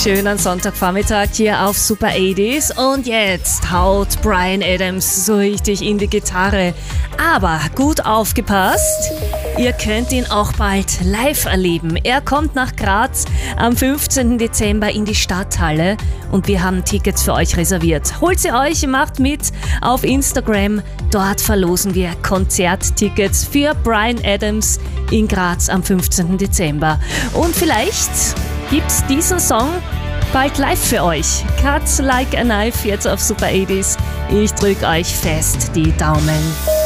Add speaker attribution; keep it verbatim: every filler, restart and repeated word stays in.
Speaker 1: schönen Sonntagvormittag hier auf Super achtziger und jetzt haut Bryan Adams so richtig in die Gitarre. Aber gut aufgepasst, ihr könnt ihn auch bald live erleben. Er kommt nach Graz am fünfzehnten Dezember in die Stadthalle und wir haben Tickets für euch reserviert. Holt sie euch, macht mit auf Instagram. Dort verlosen wir Konzerttickets für Bryan Adams in Graz am fünfzehnten Dezember. Und vielleicht gibt's diesen Song bald live für euch. Cut Like a Knife jetzt auf Super achtziger. Ich drück euch fest die Daumen.